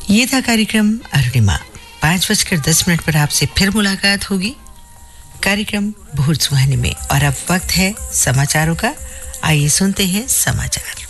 ये था कार्यक्रम अरुणिमा। 5:10 पर आपसे फिर मुलाकात होगी कार्यक्रम भोर सुहानी में। और अब वक्त है समाचारों का। आइए सुनते हैं समाचार।